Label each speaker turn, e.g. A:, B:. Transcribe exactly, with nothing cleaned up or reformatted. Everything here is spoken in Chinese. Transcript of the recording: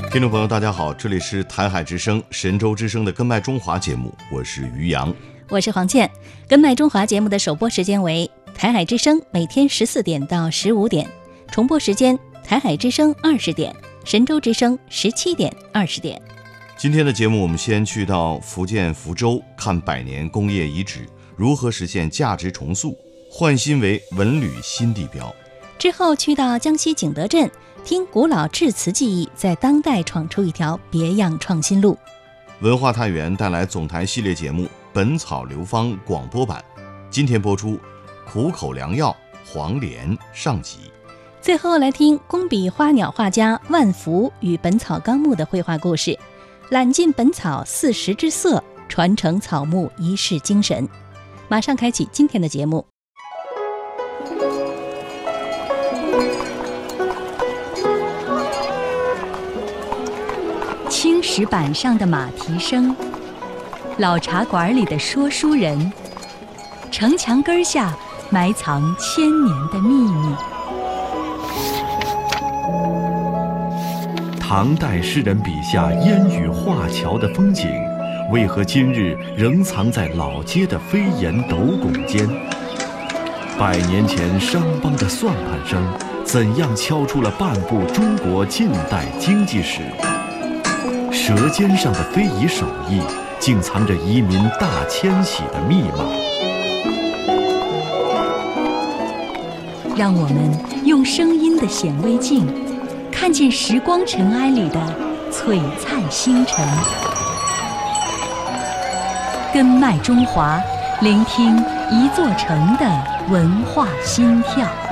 A: 听众朋友大家好，这里是台海之声神州之声的根脉中华节目，我是于洋，
B: 我是黄倩。根脉中华节目的首播时间为台海之声每天十四点到十五点，重播时间台海之声二十点，神州之声十七点二十点。
A: 今天的节目我们先去到福建福州，看百年工业遗址如何实现价值重塑，焕新为文旅新地标。
B: 之后去到江西景德镇，听古老致辞技艺在当代闯出一条别样创新路。
A: 文化探源带来总台系列节目《本草流芳》广播版，今天播出苦口良药黄连上集。
B: 最后来听工笔花鸟画家万福与《本草纲目》的绘画故事，揽尽本草四时之色，传承草木一世精神。马上开启今天的节目。
C: 青石板上的马蹄声，老茶馆里的说书人，城墙根下埋藏千年的秘密。
D: 唐代诗人笔下烟雨画桥的风景，为何今日仍藏在老街的飞檐斗拱间？百年前商帮的算盘声，怎样敲出了半部中国近代经济史？舌尖上的非遗手艺，竟藏着移民大迁徙的密码。
C: 让我们用声音的显微镜，看见时光尘埃里的璀璨星辰。根脉中华，聆听一座城的文化心跳。